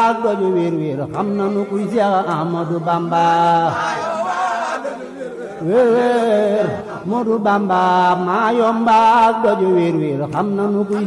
ak doju wir wir xam nanu kuy Seex Ahmadu Bamba wéer Moodu Bamba maa yomba ak doju wir wir xam nanu kuy